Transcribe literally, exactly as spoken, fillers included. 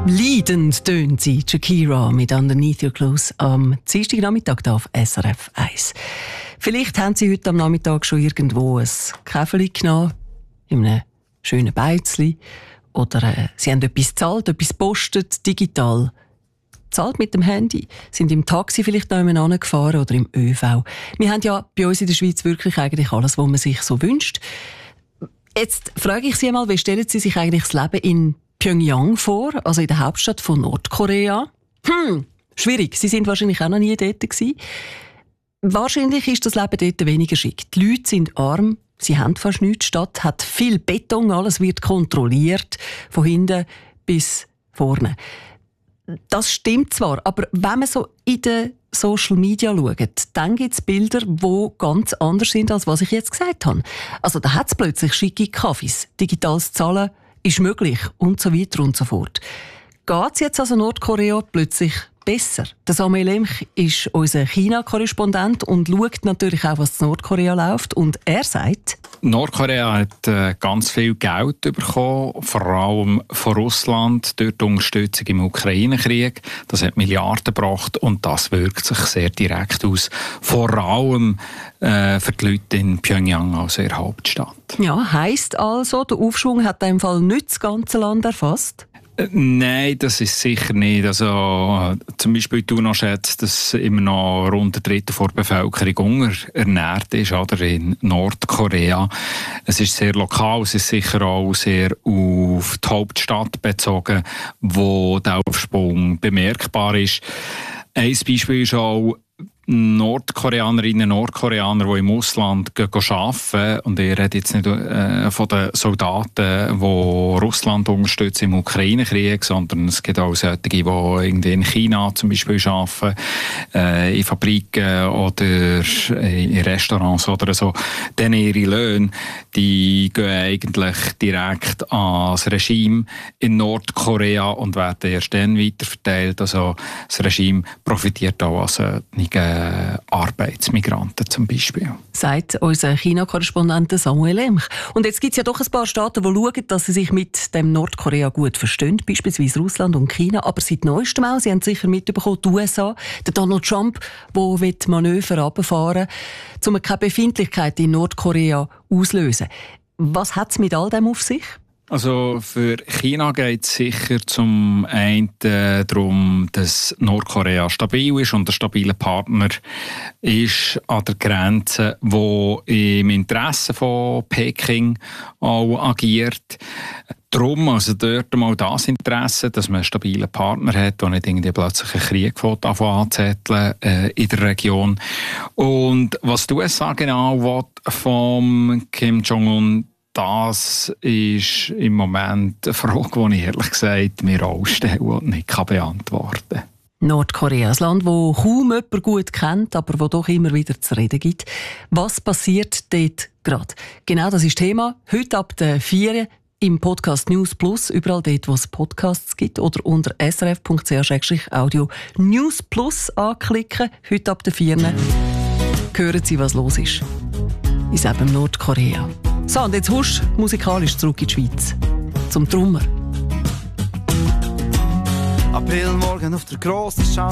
Leidend tönt sie, Shakira mit «Underneath Your Clothes» am Dienstagnachmittag hier auf S R F eins. Vielleicht haben Sie heute am Nachmittag schon irgendwo ein Käferli genommen, in einem schönen Beizli, oder äh, Sie haben etwas gezahlt, etwas gepostet, digital. Zahlt mit dem Handy, sind im Taxi vielleicht noch jemand gefahren oder im ÖV. Wir haben ja bei uns in der Schweiz wirklich eigentlich alles, was man sich so wünscht. Jetzt frage ich Sie einmal, wie stellen Sie sich eigentlich das Leben in Pyongyang vor, also in der Hauptstadt von Nordkorea? Hm, schwierig. Sie sind wahrscheinlich auch noch nie dort gewesen. Wahrscheinlich ist das Leben dort weniger schick. Die Leute sind arm, sie haben fast nichts. Die Stadt hat viel Beton, alles wird kontrolliert, von hinten bis vorne. Das stimmt zwar, aber wenn man so in den Social Media schaut, dann gibt es Bilder, die ganz anders sind, als was ich jetzt gesagt habe. Also da hat es plötzlich schicke Kaffees, digitales Zahlen ist möglich und so weiter und so fort. Geht es jetzt also Nordkorea plötzlich besser? Der Samuel Lemch ist unser China-Korrespondent und schaut natürlich auch, was in Nordkorea läuft. Und er sagt: Nordkorea hat äh, ganz viel Geld bekommen, vor allem von Russland, durch die Unterstützung im Ukraine-Krieg. Das hat Milliarden gebracht und das wirkt sich sehr direkt aus. Vor allem äh, für die Leute in Pyongyang, also in der Hauptstadt. Ja, heisst also, der Aufschwung hat in dem Fall nicht das ganze Land erfasst? Nein, das ist sicher nicht. Also, zum Beispiel die UNO schätzt, dass immer noch rund ein Drittel der Bevölkerung unterernährt ist, oder, in Nordkorea. Es ist sehr lokal, es ist sicher auch sehr auf die Hauptstadt bezogen, wo der Aufschwung bemerkbar ist. Ein Beispiel ist auch Nordkoreanerinnen und Nordkoreaner, die im Ausland arbeiten. Und ich rede jetzt nicht äh, von den Soldaten, die Russland unterstützen im Ukraine-Krieg, sondern es gibt auch solche, die irgendwie in China zum Beispiel arbeiten, äh, in Fabriken oder in Restaurants oder so. Dann ihre Löhne, die gehen eigentlich direkt ans Regime in Nordkorea und werden erst dann weiterverteilt. Also das Regime profitiert auch als solche Arbeitsmigranten zum Beispiel. Sagt unser China-Korrespondent Samuel Lemch. Und jetzt gibt es ja doch ein paar Staaten, die schauen, dass sie sich mit dem Nordkorea gut verstehen, beispielsweise Russland und China. Aber seit neuestem auch, Sie haben sicher mitbekommen, die U S A, der Donald Trump, der Manöver runterfahren will, um keine Befindlichkeit in Nordkorea auszulösen. Was hat es mit all dem auf sich? Also für China geht es sicher zum einen darum, dass Nordkorea stabil ist und ein stabiler Partner ist an der Grenze, wo im Interesse von Peking auch agiert. Darum, also dort mal das Interesse, dass man einen stabilen Partner hat, der nicht irgendwie plötzlich einen Krieg anzetteln äh, in der Region. Und was die U S A genau will vom Kim Jong-un, das ist im Moment eine Frage, die ich ehrlich gesagt mir auch stelle und nicht beantworten kann. Nordkorea, ein Land, das kaum jemand gut kennt, aber wo doch immer wieder zu reden gibt. Was passiert dort gerade? Genau das ist Thema. Heute ab der vier im Podcast News Plus, überall dort, wo es Podcasts gibt, oder unter s r f punkt c h audio News Plus anklicken. Heute ab der vier hören Sie, was los ist. In eben Nordkorea. So, und jetzt husch musikalisch zurück in die Schweiz. Zum Trummer. Aprilmorgen auf der grossen Schau.